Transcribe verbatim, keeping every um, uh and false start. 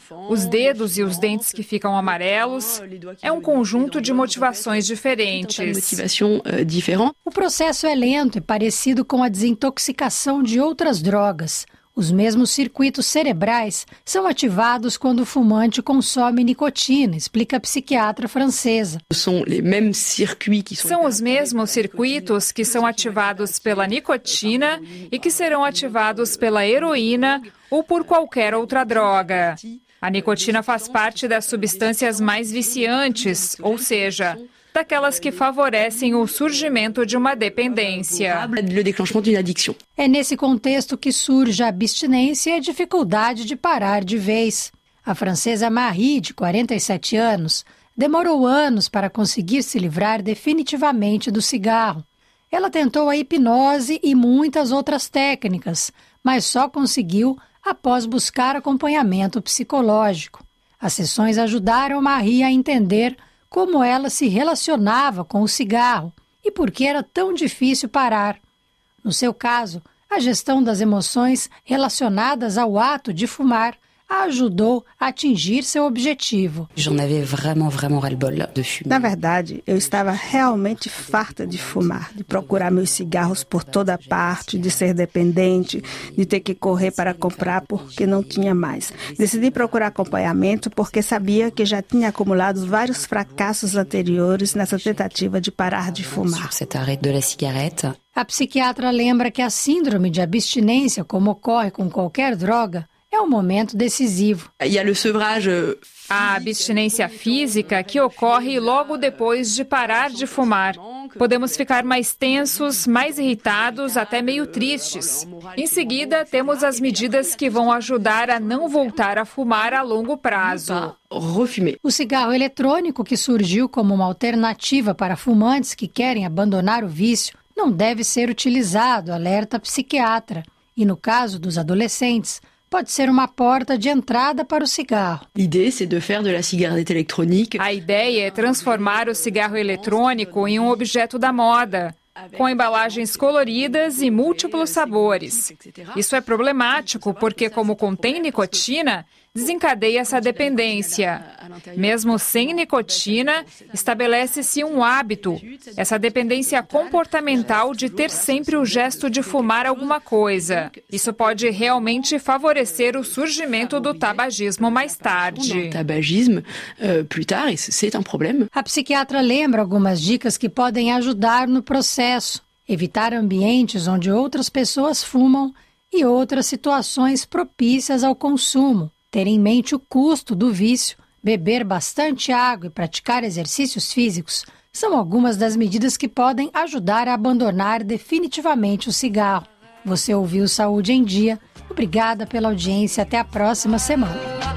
os dedos e os dentes que ficam amarelos. É um conjunto de motivações diferentes. O processo é lento e parecido com a desintoxicação de outras drogas. Os mesmos circuitos cerebrais são ativados quando o fumante consome nicotina, explica a psiquiatra francesa. São os mesmos circuitos que são ativados pela nicotina e que serão ativados pela heroína ou por qualquer outra droga. A nicotina faz parte das substâncias mais viciantes, ou seja, daquelas que favorecem o surgimento de uma dependência. É nesse contexto que surge a abstinência e a dificuldade de parar de vez. A francesa Marie, de quarenta e sete anos, demorou anos para conseguir se livrar definitivamente do cigarro. Ela tentou a hipnose e muitas outras técnicas, mas só conseguiu após buscar acompanhamento psicológico. As sessões ajudaram Marie a entender como ela se relacionava com o cigarro e por que era tão difícil parar. No seu caso, a gestão das emoções relacionadas ao ato de fumar a ajudou a atingir seu objetivo. Na verdade, eu estava realmente farta de fumar, de procurar meus cigarros por toda parte, de ser dependente, de ter que correr para comprar porque não tinha mais. Decidi procurar acompanhamento porque sabia que já tinha acumulado vários fracassos anteriores nessa tentativa de parar de fumar. A psiquiatra lembra que a síndrome de abstinência, como ocorre com qualquer droga, é um momento decisivo. A abstinência física que ocorre logo depois de parar de fumar. Podemos ficar mais tensos, mais irritados, até meio tristes. Em seguida, temos as medidas que vão ajudar a não voltar a fumar a longo prazo. O cigarro eletrônico, que surgiu como uma alternativa para fumantes que querem abandonar o vício, não deve ser utilizado, alerta a psiquiatra. E no caso dos adolescentes, pode ser uma porta de entrada para o cigarro. A ideia é transformar o cigarro eletrônico em um objeto da moda, com embalagens coloridas e múltiplos sabores. Isso é problemático porque, como contém nicotina, desencadeia essa dependência. Mesmo sem nicotina, estabelece-se um hábito, essa dependência comportamental de ter sempre o gesto de fumar alguma coisa. Isso pode realmente favorecer o surgimento do tabagismo mais tarde. A psiquiatra lembra algumas dicas que podem ajudar no processo. Evitar ambientes onde outras pessoas fumam e outras situações propícias ao consumo. Ter em mente o custo do vício, beber bastante água e praticar exercícios físicos são algumas das medidas que podem ajudar a abandonar definitivamente o cigarro. Você ouviu Saúde em Dia. Obrigada pela audiência. Até a próxima semana.